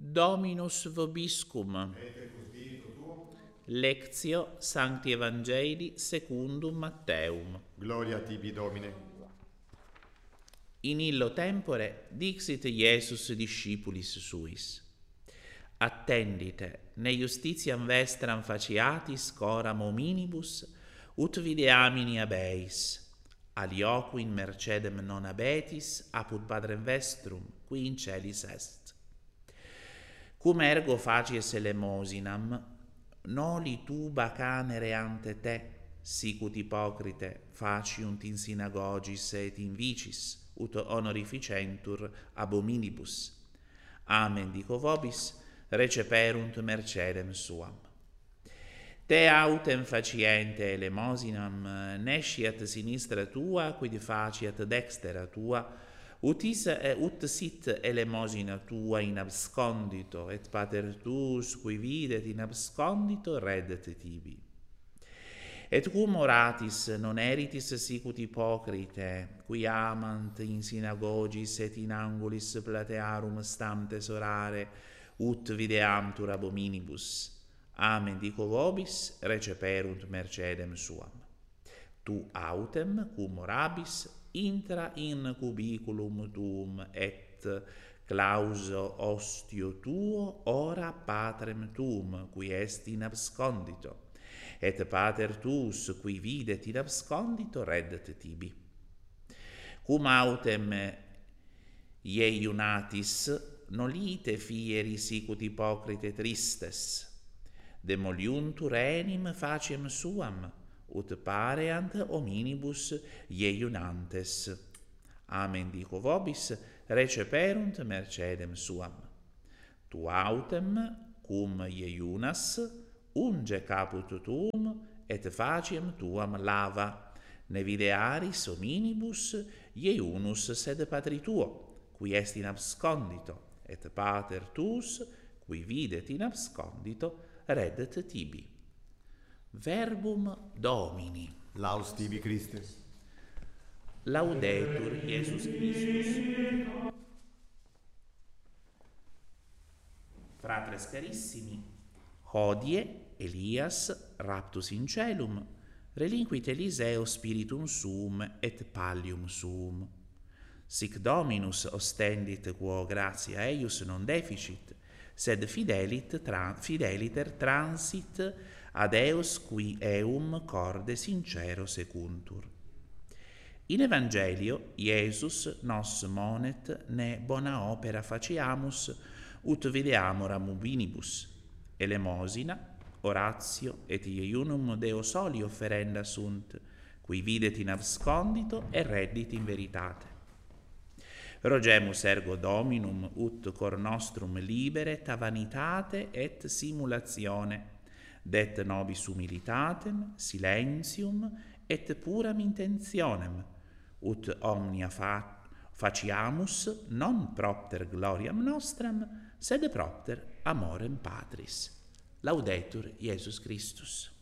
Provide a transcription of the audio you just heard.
Dominus vobiscum. Lectio Sancti Evangeli secundum Matteum. Gloria tibi, Domine. In illo tempore dixit Iesus discipulis suis. Attendite, ne justitiam vestram faciatis coram hominibus, ut videamini abeis. Alioque in mercedem non abetis, apud Padrem vestrum, qui in celis est. Cum ergo facies elemosinam, noli tuba canere ante te, sicut hypocrite faciunt in synagogis et in vicis, ut honorificentur ab hominibus. Amen dico vobis, receperunt mercedem suam. Te autem faciente elemosinam nesciat sinistra tua, quid faciat dextera tua, ut sit elemosina tua in abscondito, et pater tuus, qui videt in abscondito, reddet tibi. Et cum oratis non eritis sicut hypocrite, qui amant in synagogis et in angulis platearum stantes orare, ut videamtur ab hominibus. Amen dico vobis, receperunt mercedem suam. Tu autem, cum orabis, intra in cubiculum tuum et clauso ostio tuo ora patrem tuum, qui est in abscondito, et pater tuus, qui videt in abscondito, reddet tibi. Cum autem iunatis, nolite fieri sicut hypocrite tristes, demoliuntur enim faciem suam, ut pareant hominibus iunantes. Amen dico vobis, receperunt mercedem suam. Tu autem, cum iunas, unge caput tuum, et faciem tuam lava, ne videaris hominibus iunus sed patri tuo, qui est in abscondito, et pater tuus, qui videt in abscondito, reddet tibi. Verbum Domini. Laus tibi, Christe. Laudetur Iesus Christus. Fratres carissimi, hodie Elias raptus in celum, relinquit Eliseo spiritum suum et pallium suum. Sic Dominus ostendit quo gratia eius non deficit, sed fideliter transit ad eos qui eum corde sincero secuntur. In Evangelio Iesus nos monet ne bona opera faciamus ut videamoram hominibus, elemosina, oratio et iunum Deo soli offerenda sunt, qui videt in abscondito et reddit in veritate. Rogemus ergo Dominum ut cor nostrum liberet a vanitate et simulatione, det nobis humilitatem, silentium et puram intentionem, ut omnia faciamus non propter gloriam nostram, sed propter amorem Patris. Laudetur Iesus Christus.